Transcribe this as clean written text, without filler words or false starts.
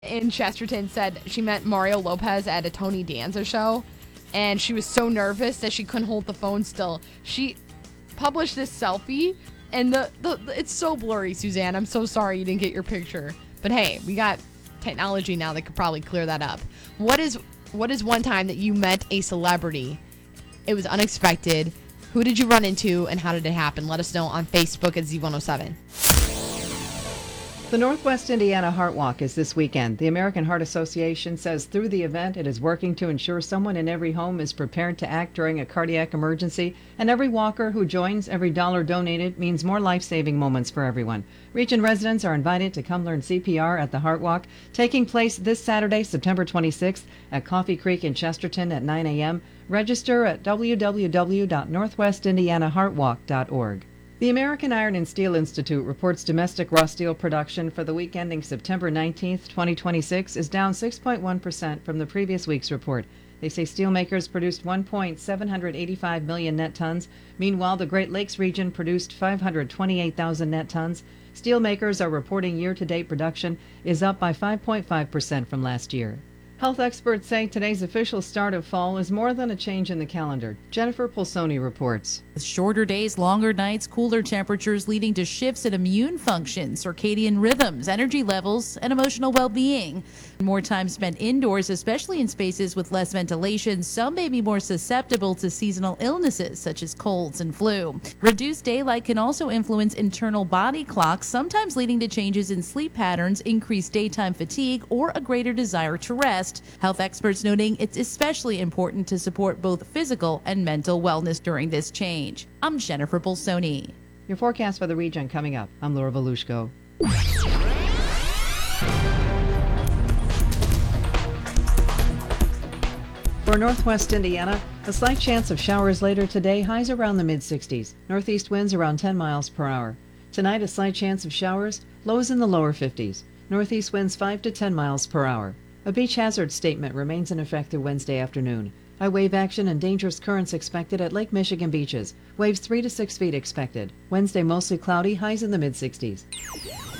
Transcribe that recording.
in Chesterton said she met Mario Lopez at a Tony Danza show, and she was so nervous that she couldn't hold the phone still. She published this selfie, and it's so blurry, Suzanne. I'm so sorry you didn't get your picture. But hey, we got technology now that could probably clear that up. What is one time that you met a celebrity? It was unexpected. Who did you run into, and how did it happen? Let us know on Facebook at Z107. The Northwest Indiana Heart Walk is this weekend. The American Heart Association says through the event it is working to ensure someone in every home is prepared to act during a cardiac emergency, and every walker who joins, every dollar donated means more life-saving moments for everyone. Region residents are invited to come learn CPR at the Heart Walk, taking place this Saturday, September 26th at Coffee Creek in Chesterton at 9 a.m. Register at www.northwestindianaheartwalk.org. The American Iron and Steel Institute reports domestic raw steel production for the week ending September 19, 2026 is down 6.1% from the previous week's report. They say steelmakers produced 1.785 million net tons. Meanwhile, the Great Lakes region produced 528,000 net tons. Steelmakers are reporting year-to-date production is up by 5.5% from last year. Health experts say today's official start of fall is more than a change in the calendar. Jennifer Pulsoni reports. With shorter days, longer nights, cooler temperatures leading to shifts in immune function, circadian rhythms, energy levels, and emotional well-being. More time spent indoors, especially in spaces with less ventilation, some may be more susceptible to seasonal illnesses such as colds and flu. Reduced daylight can also influence internal body clocks, sometimes leading to changes in sleep patterns, increased daytime fatigue, or a greater desire to rest. Health experts noting it's especially important to support both physical and mental wellness during this change. I'm Jennifer Bolsoni. Your forecast for the region coming up. I'm Laura Volushko. For Northwest Indiana, a slight chance of showers later today, highs around the mid-60s. Northeast winds around 10 miles per hour. Tonight, a slight chance of showers, lows in the lower 50s. Northeast winds 5 to 10 miles per hour. A beach hazard statement remains in effect through Wednesday afternoon. High wave action and dangerous currents expected at Lake Michigan beaches. Waves 3 to 6 feet expected. Wednesday mostly cloudy, highs in the mid-60s.